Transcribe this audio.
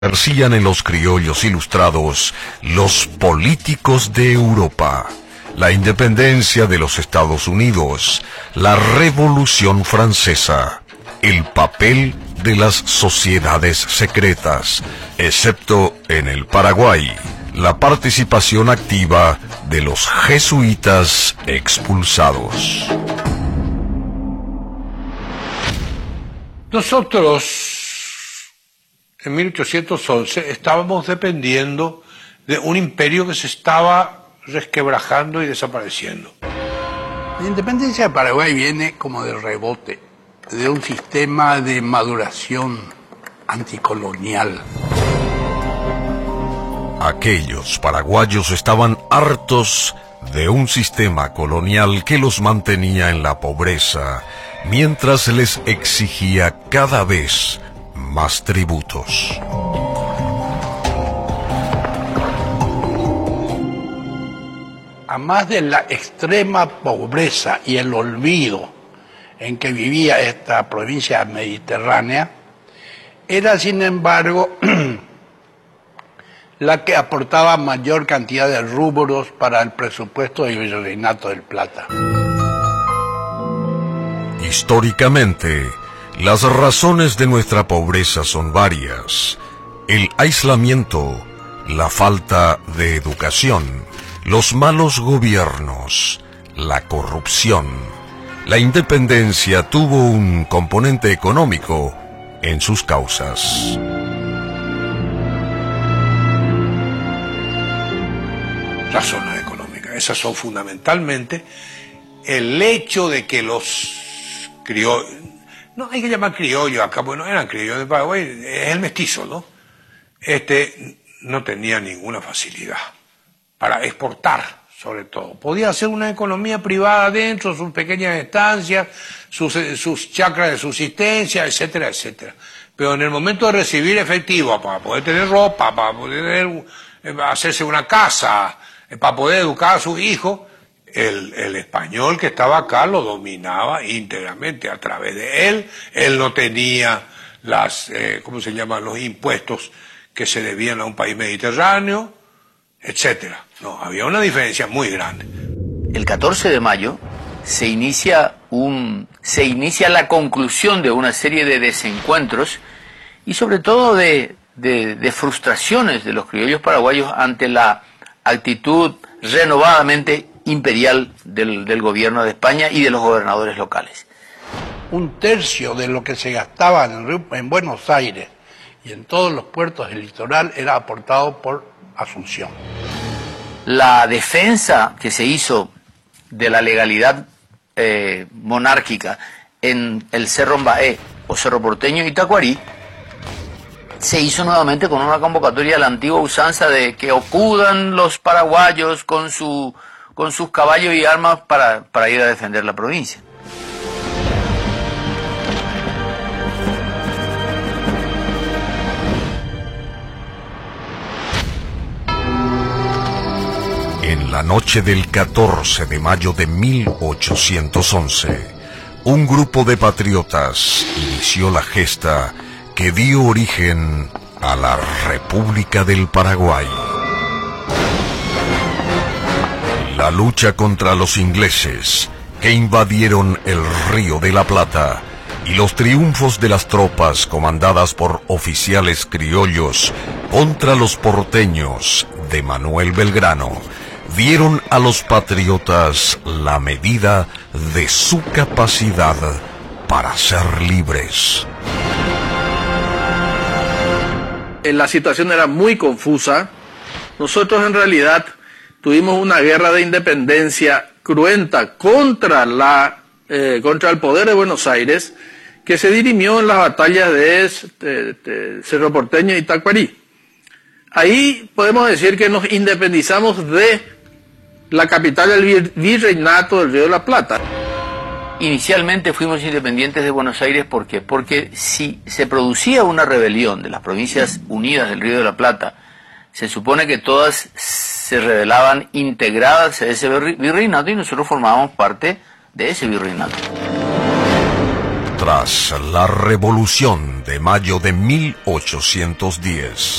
ejercían en los criollos ilustrados los políticos de Europa, la independencia de los Estados Unidos, la Revolución Francesa, el papel de las sociedades secretas, excepto en el Paraguay, la participación activa de los jesuitas expulsados. Nosotros, en 1811, estábamos dependiendo de un imperio que se estaba resquebrajando y desapareciendo. La independencia de Paraguay viene como de rebote, de un sistema de maduración anticolonial. Aquellos paraguayos estaban hartos de un sistema colonial que los mantenía en la pobreza, mientras les exigía cada vez más tributos. A más de la extrema pobreza y el olvido en que vivía esta provincia mediterránea, era sin embargo la que aportaba mayor cantidad de rubros para el presupuesto del Virreinato del Plata. Históricamente, las razones de nuestra pobreza son varias: el aislamiento, la falta de educación, los malos gobiernos, la corrupción. La independencia tuvo un componente económico en sus causas. Razones económicas. Esas son fundamentalmente el hecho de que los criollos, no hay que llamar criollos acá, porque no eran criollos de Paraguay, es el mestizo, ¿no? No tenía ninguna facilidad para exportar, sobre todo. Podía hacer una economía privada dentro, sus pequeñas estancias, sus chacras de subsistencia, etcétera, etcétera. Pero en el momento de recibir efectivo, para poder tener ropa, para poder hacerse una casa, para poder educar a sus hijos, el español que estaba acá lo dominaba íntegramente a través de él. Él no tenía los impuestos que se debían a un país mediterráneo, etcétera. No, había una diferencia muy grande. El 14 de mayo se inicia la conclusión de una serie de desencuentros y sobre todo de frustraciones de los criollos paraguayos ante la actitud renovadamente imperial del gobierno de España y de los gobernadores locales. Un tercio de lo que se gastaba en Buenos Aires y en todos los puertos del litoral era aportado por Asunción. La defensa que se hizo de la legalidad monárquica en el Cerro Mbaé o Cerro Porteño y Tacuarí se hizo nuevamente con una convocatoria a la antigua usanza de que acudan los paraguayos con sus caballos y armas para ir a defender la provincia. En la noche del 14 de mayo de 1811, un grupo de patriotas inició la gesta que dio origen a la República del Paraguay. La lucha contra los ingleses que invadieron el Río de la Plata y los triunfos de las tropas comandadas por oficiales criollos contra los porteños de Manuel Belgrano dieron a los patriotas la medida de su capacidad para ser libres. La situación era muy confusa. Nosotros en realidad tuvimos una guerra de independencia cruenta contra el poder de Buenos Aires, que se dirimió en las batallas de Cerro Porteño y Tacuarí. Ahí podemos decir que nos independizamos de la capital del Virreinato del Río de la Plata. Inicialmente fuimos independientes de Buenos Aires, ¿por qué? Porque si se producía una rebelión de las provincias unidas del Río de la Plata, se supone que todas se rebelaban integradas a ese virreinato y nosotros formábamos parte de ese virreinato. tras la Revolución de mayo de 1810.